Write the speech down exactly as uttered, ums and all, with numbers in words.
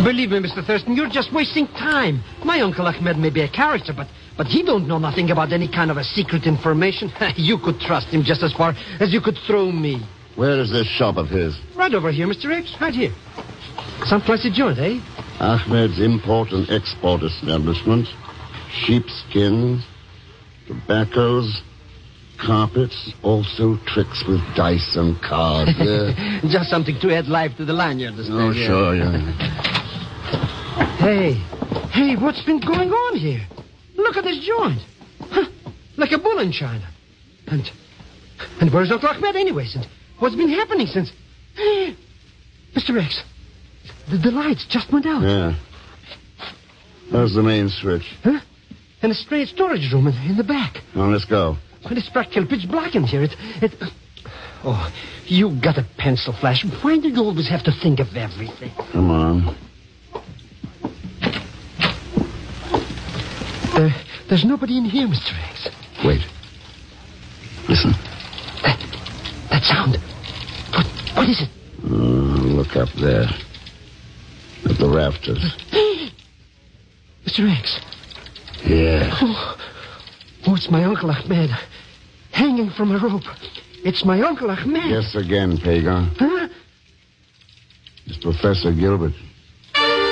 Believe me, Mister Thurston, you're just wasting time. My Uncle Ahmed may be a character, but, but he don't know nothing about any kind of a secret information. You could trust him just as far as you could throw me. Where is this shop of his? Right over here, Mister X. Right here. Some pricey joint, eh? Ahmed's import and export establishment. Sheepskins, tobaccos, carpets, also tricks with dice and cards. Yeah. Just something to add life to the line, you understand? Oh, yeah. sure, yeah. Hey, hey, what's been going on here? Look at this joint. Huh, like a bull in China. And, and where's Uncle Ahmed anyways? And what's been happening since... Mister X, the, the lights just went out. Yeah. There's the main switch. Huh? And a straight storage room in, in the back. Now, let's go. But it's practically pitch black in here. It, it... Oh, you got a pencil flash. Why do you always have to think of everything? Come on. There, there's nobody in here, Mister X. Wait. Listen. That, that sound. What, what is it? Uh, look up there. At the rafters. Mister X. Yeah. Oh, oh, it's my Uncle Ahmed. Hanging from a rope. It's my Uncle Ahmed. Guess again, Pagan. Huh? It's Professor Gilbert.